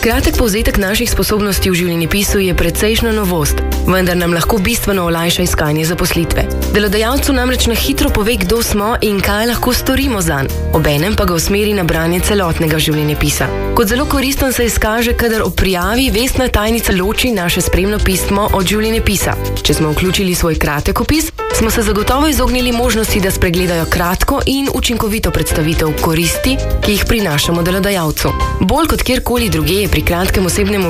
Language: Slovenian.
Kratek povzetek naših sposobnosti v življenjepisu je precejšnja novost, vendar nam lahko bistveno olajša iskanje zaposlitve. Delodajalcu namreč na hitro pove, kdo smo in kaj lahko storimo zanj, obenem pa ga usmeri na branje celotnega življenjepisa. Kot zelo koristen se izkaže, kadar ob prijavi vestna tajnica loči naše spremno pismo od življenjepisa. Če smo vključili svoj kratek opis, smo se zagotovo izognili možnosti, da spregledajo kratko in učinkovito predstavitev koristi, ki jih prinašamo delodajalcu. Bolj kot kjerkoli drugje je pri kratkem osebnem